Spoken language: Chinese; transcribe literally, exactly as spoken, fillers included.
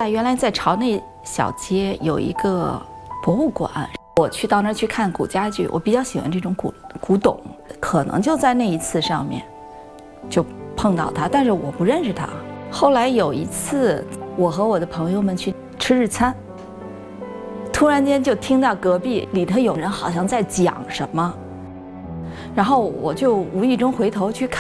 原来在朝内小街有一个博物馆，我去到那儿去看古家具，我比较喜欢这种古古董，可能就在那一次上面就碰到他，但是我不认识他。后来有一次，我和我的朋友们去吃日餐，突然间就听到隔壁里头有人好像在讲什么，然后我就无意中回头去看。